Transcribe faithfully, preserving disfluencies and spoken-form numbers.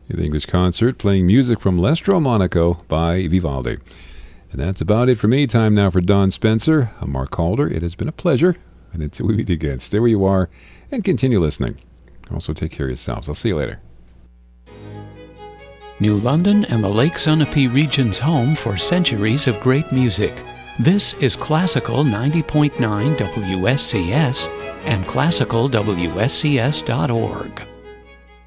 The English Concert playing music from L'Estro Monaco by Vivaldi. And that's about it for me. Time now for Don Spencer. I'm Mark Calder. It has been a pleasure. And until we meet again, stay where you are and continue listening. Also, take care of yourselves. I'll see you later. New London and the Lake Sunapee region's home for centuries of great music. This is Classical ninety point nine W S C S and classical W S C S dot org.